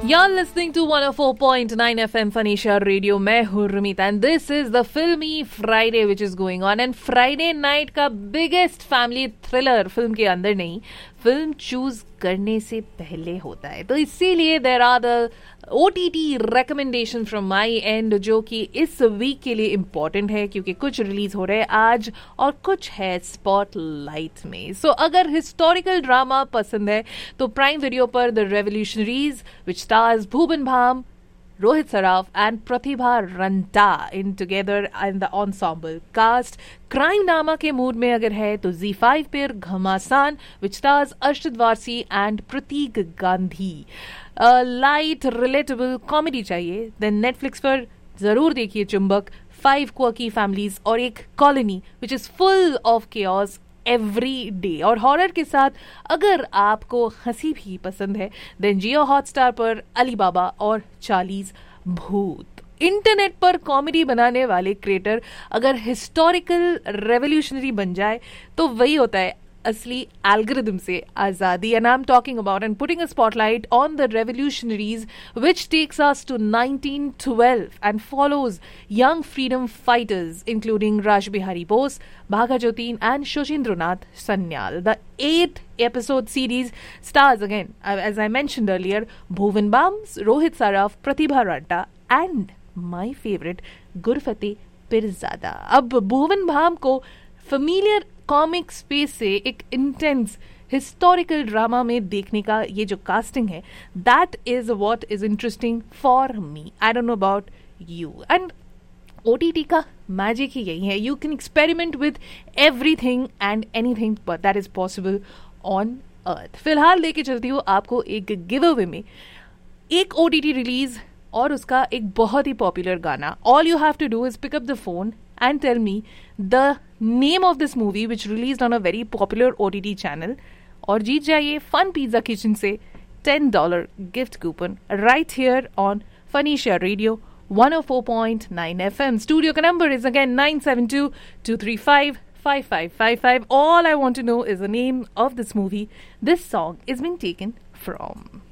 You're listening to 104.9 FM Fanisha Radio. मैं हूँ Rumit and this is the Filmy Friday which is going on. And Friday night का biggest family thriller film के अंदर नहीं, film choose करने से पहले होता है. तो इसीलिए there are the OTT recommendation from my end जो कि इस वीक के लिए इम्पॉर्टेंट है क्योंकि कुछ रिलीज हो रहे हैं आज और कुछ है स्पॉटलाइट में. सो अगर हिस्टोरिकल ड्रामा पसंद है तो प्राइम वीडियो पर the revolutionaries which stars Bhuvan balm, Rohit Saraf and Pratibha Ranta in together in the ensemble cast. Crime drama के मूड में अगर है तो Z5 पर घमासान which stars Arshad Warsi and Prateek Gandhi. Light relatable comedy चाहिए देन नेटफ्लिक्स पर जरूर देखिए चुंबक, 5 क्वर्की फैमिलीज और एक colony which is full of chaos every day. और हॉरर के साथ अगर आपको हंसी भी पसंद है देन जियो हॉटस्टार पर अली बाबा और 40 भूत. इंटरनेट पर कॉमेडी बनाने वाले क्रिएटर अगर हिस्टोरिकल रेवोल्यूशनरी बन जाए तो वही होता है असली एल्गोरिदम से आजादी. And I am talking about and putting a spotlight on the revolutionaries which takes us to 1912 and follows young freedom fighters including Raj Bihari Bose, Bhaga Jyotin and Shoshindranath Sanyal. The 8th episode series stars again, as I mentioned earlier, Bhuvan Bams, Rohit Saraf, Pratibha Ranta and my favorite Gurfateh Pirzada. अब भुवन balm को familiar comic space से एक intense historical drama में देखने का ये जो casting है that is what is interesting for me. I don't know about you. And OTT का मैजिक ही यही है, you can experiment with everything and anything that is possible on earth. फिलहाल लेके चलती हूँ आपको एक गिव अवे में एक OTT रिलीज और उसका एक बहुत ही पॉपुलर गाना. All you have to do is pick up the phone and tell me the name of this movie which released on a very popular OTT channel और जीत जाइए Fun Pizza Kitchen से $10 gift coupon right here on Fanisha Radio 104.9 FM. Studio ka number is again 972-235-5555. All I want to know is the name of this movie this song is being taken from.